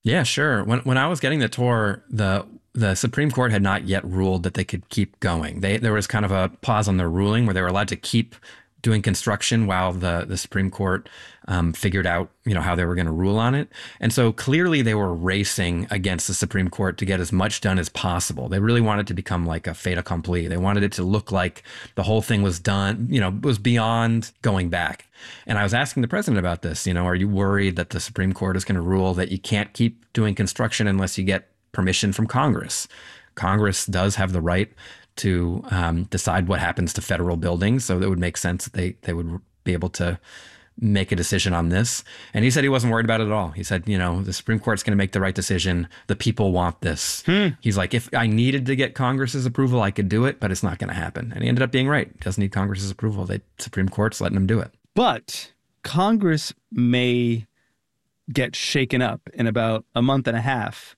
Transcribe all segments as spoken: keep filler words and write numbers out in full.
Yeah, sure. When when I was getting the tour, the the Supreme Court had not yet ruled that they could keep going. They there was kind of a pause on their ruling where they were allowed to keep doing construction while the the Supreme Court um, figured out, you know, how they were going to rule on it. And so clearly they were racing against the Supreme Court to get as much done as possible. They really wanted to become like a fait accompli. They wanted it to look like the whole thing was done, you know, was beyond going back. And I was asking the president about this, you know, are you worried that the Supreme Court is going to rule that you can't keep doing construction unless you get permission from Congress? Congress does have the right to um, decide what happens to federal buildings. So that would make sense that they, they would be able to make a decision on this. And he said he wasn't worried about it at all. He said, you know, the Supreme Court's going to make the right decision. The people want this. Hmm. He's like, if I needed to get Congress's approval, I could do it, but it's not going to happen. And he ended up being right. He doesn't need Congress's approval. The Supreme Court's letting him do it. But Congress may get shaken up in about a month and a half.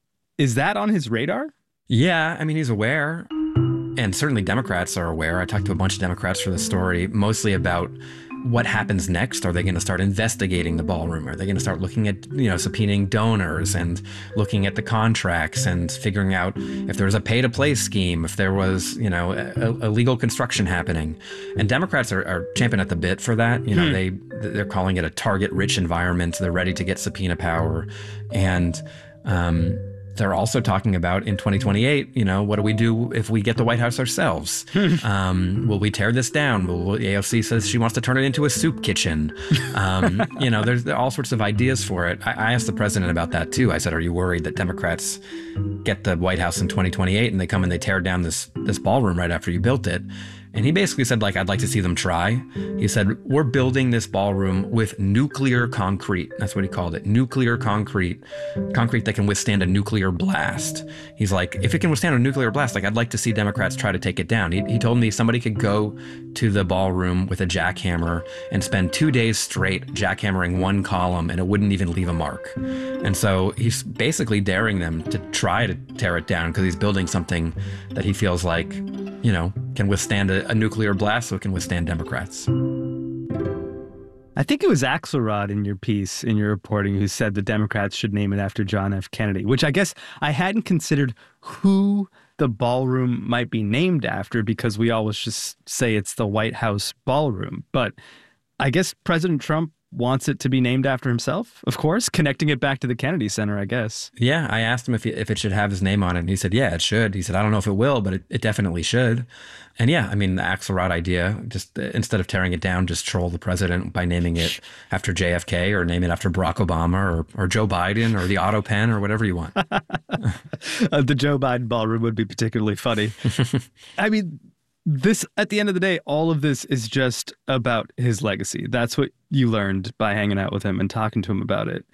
Is that on his radar? Yeah, I mean, he's aware. And certainly Democrats are aware. I talked to a bunch of Democrats for the story, mostly about what happens next. Are they going to start investigating the ballroom? Are they going to start looking at, you know, subpoenaing donors and looking at the contracts and figuring out if there was a pay-to-play scheme, if there was, you know, illegal construction happening? And Democrats are, are champing at the bit for that. You know, hmm. they they're calling it a target-rich environment. They're ready to get subpoena power, and um, they're also talking about in twenty twenty-eight, you know, what do we do if we get the White House ourselves? um, will we tear this down? Will, A O C says she wants to turn it into a soup kitchen. Um, you know, there's, there are all sorts of ideas for it. I, I asked the president about that, too. I said, are you worried that Democrats get the White House in twenty twenty-eight and they come and they tear down this this ballroom right after you built it? And he basically said, like, I'd like to see them try. He said, we're building this ballroom with nuclear concrete. That's what he called it. Nuclear concrete. Concrete that can withstand a nuclear blast. He's like, if it can withstand a nuclear blast, like, I'd like to see Democrats try to take it down. He, he told me somebody could go to the ballroom with a jackhammer and spend two days straight jackhammering one column and it wouldn't even leave a mark. And so he's basically daring them to try to tear it down because he's building something that he feels like, you know, can withstand a, a nuclear blast, so it can withstand Democrats. I think it was Axelrod in your piece, in your reporting, who said the Democrats should name it after John F. Kennedy, which I guess I hadn't considered who the ballroom might be named after because we always just say it's the White House ballroom. But I guess President Trump wants it to be named after himself, of course, connecting it back to the Kennedy Center, I guess. Yeah, I asked him if he, if it should have his name on it, and he said, yeah, it should. He said, I don't know if it will, but it, it definitely should. And yeah, I mean, the Axelrod idea, just uh, instead of tearing it down, just troll the president by naming it after J F K or name it after Barack Obama or, or Joe Biden or the Otto pen or whatever you want. uh, the Joe Biden ballroom would be particularly funny. I mean, this, at the end of the day, all of this is just about his legacy. That's what you learned by hanging out with him and talking to him about it.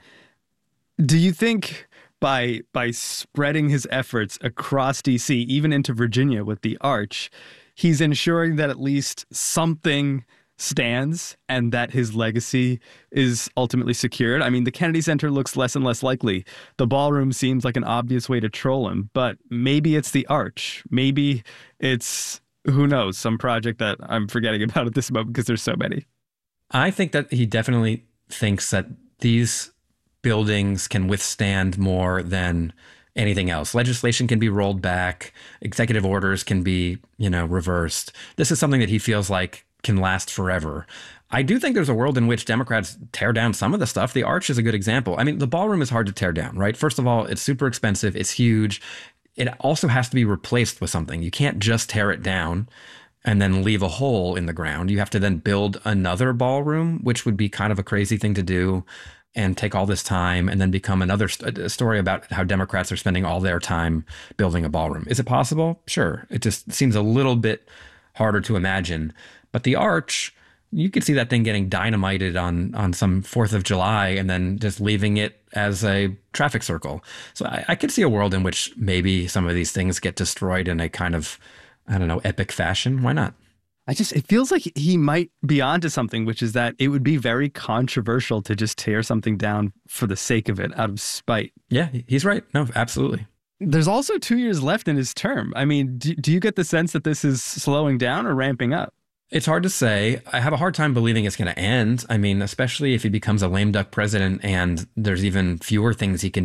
Do you think by by spreading his efforts across D C, even into Virginia with the Arch, he's ensuring that at least something stands and that his legacy is ultimately secured? I mean, the Kennedy Center looks less and less likely. The ballroom seems like an obvious way to troll him, but maybe it's the Arch. Maybe it's, who knows, some project that I'm forgetting about at this moment because there's so many. I think that he definitely thinks that these buildings can withstand more than anything else. Legislation can be rolled back. Executive orders can be, you know, reversed. This is something that he feels like can last forever. I do think there's a world in which Democrats tear down some of the stuff. The Arch is a good example. I mean, the ballroom is hard to tear down, right? First of all, it's super expensive. It's huge. It also has to be replaced with something. You can't just tear it down and then leave a hole in the ground. You have to then build another ballroom, which would be kind of a crazy thing to do and take all this time and then become another st- a story about how Democrats are spending all their time building a ballroom. Is it possible? Sure. It just seems a little bit harder to imagine. But the Arch, you could see that thing getting dynamited on, on some fourth of July and then just leaving it as a traffic circle. So I, I could see a world in which maybe some of these things get destroyed in a kind of, I don't know, epic fashion. Why not? I just, it feels like he might be onto something, which is that it would be very controversial to just tear something down for the sake of it out of spite. Yeah, he's right. No, absolutely. There's also two years left in his term. I mean, do, do you get the sense that this is slowing down or ramping up? It's hard to say. I have a hard time believing it's going to end. I mean, especially if he becomes a lame duck president and there's even fewer things he can